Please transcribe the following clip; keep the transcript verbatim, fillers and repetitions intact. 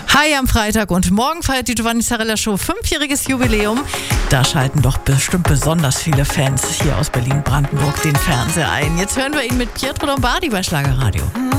Hi am Freitag und morgen feiert die Giovanni Zarella Show fünfjähriges Jubiläum. Da schalten doch bestimmt besonders viele Fans hier aus Berlin-Brandenburg den Fernseher ein. Jetzt hören wir ihn mit Pietro Lombardi bei Schlagerradio.